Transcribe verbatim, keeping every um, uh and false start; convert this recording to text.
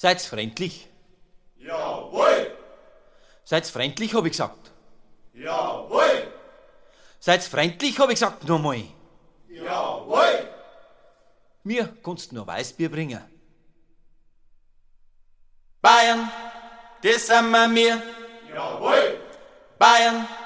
Seid's freundlich? Jawohl! Seid's freundlich, hab ich gesagt. Jawohl! Seid's freundlich, hab ich gesagt, nochmal. Jawohl! Mir kannst nur Weißbier bringen. Bayern, das sind wir mir. Jawohl! Bayern,